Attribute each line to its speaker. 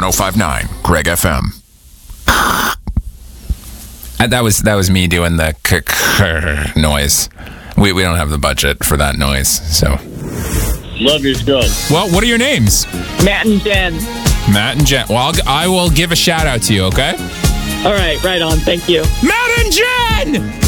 Speaker 1: 105.9 Greg FM.
Speaker 2: That was me doing the noise. We don't have the budget for that noise, so.
Speaker 3: Love your show.
Speaker 2: Well, what are your names?
Speaker 4: Matt and Jen.
Speaker 2: Matt and Jen. Well, I will give a shout out to you, okay?
Speaker 4: All right, right on. Thank you.
Speaker 2: Matt and Jen!